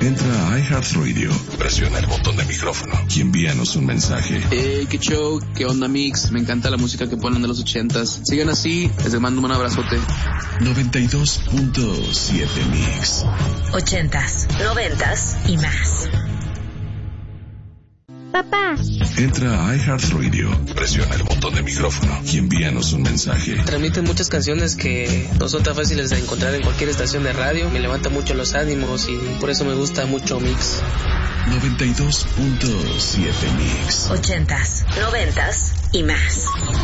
Entra a iHeartRadio, presiona el botón de micrófono y envíanos un mensaje. Qué show, qué onda mix, me encanta la música que ponen de los 80s. Sigan así, les mando un abrazote. 92.7 Mix. 80s, 90s y más. Papá. Entra a iHeartRadio, presiona el botón de micrófono y envíanos un mensaje. Transmiten muchas canciones que no son tan fáciles de encontrar en cualquier estación de radio. Me levanta mucho los ánimos y por eso me gusta mucho Mix. 92.7 Mix. 80s, 90s y más.